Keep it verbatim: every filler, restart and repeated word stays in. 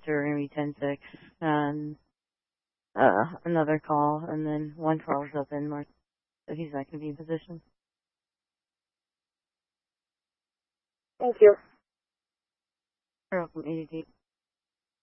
two are going to be ten six, and uh, another call, and then one twelve is open, Mark, so he's not going to be in position. Thank you. You're welcome, A D T.